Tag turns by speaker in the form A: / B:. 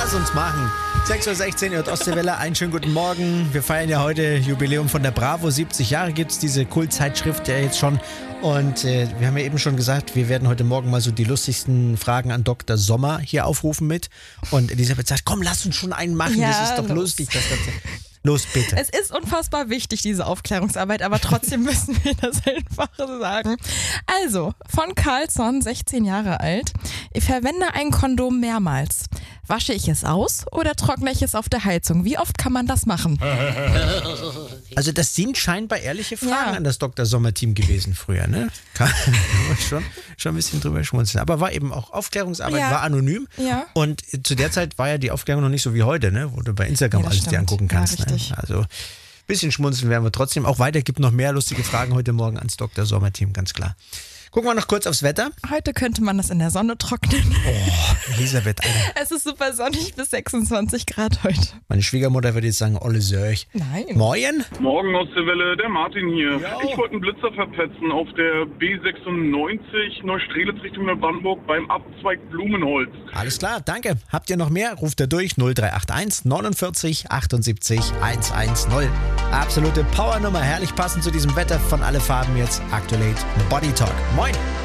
A: Lass uns machen. 6.16 Uhr, Ostseewelle, einen schönen guten Morgen. Wir feiern ja heute Jubiläum von der Bravo. 70 Jahre gibt es diese Kultzeitschrift ja jetzt schon. Und wir haben ja eben schon gesagt, wir werden heute Morgen mal so die lustigsten Fragen an Dr. Sommer hier aufrufen mit. Und Elisabeth sagt, komm, lass uns schon einen machen.
B: Ja,
A: das ist doch lustig. Los, bitte.
B: Es ist unfassbar wichtig, diese Aufklärungsarbeit, aber trotzdem müssen wir das einfach sagen. Also, von Carlsson, 16 Jahre alt. Ich verwende ein Kondom mehrmals. Wasche ich es aus oder trockne ich es auf der Heizung? Wie oft kann man das machen?
A: Also das sind scheinbar ehrliche Fragen
B: Ja.
A: an das Dr. Sommer-Team gewesen früher, ne? Kann man schon ein bisschen drüber schmunzeln. Aber war eben auch Aufklärungsarbeit,
B: Ja.
A: war anonym.
B: Ja.
A: Und zu der Zeit war ja die Aufklärung noch nicht so wie heute, ne? Wo du bei Instagram
B: Ja, das
A: alles dir
B: stimmt.
A: angucken kannst.
B: Ja,
A: Ne?
B: richtig.
A: Also ein bisschen schmunzeln werden wir trotzdem. Auch weiter gibt noch mehr lustige Fragen heute Morgen ans Dr. Sommer-Team, ganz klar. Gucken wir noch kurz aufs Wetter.
B: Heute könnte man das in der Sonne trocknen.
A: Elisabeth, Alter.
B: Es ist super sonnig bis 26 Grad heute.
A: Meine Schwiegermutter würde jetzt sagen, Olle Sörch.
B: Nein.
A: Moin.
C: Morgen aus der Welle, der Martin hier.
A: Ja.
C: Ich wollte einen Blitzer verpetzen auf der B96 Neustrelitz Richtung Neubrandenburg beim Abzweig Blumenholz.
A: Alles klar, danke. Habt ihr noch mehr? Ruft ihr durch 0381 49 78 110. Absolute Powernummer, herrlich passend zu diesem Wetter von Alle Farben jetzt. Aktuell Body Talk. Moin.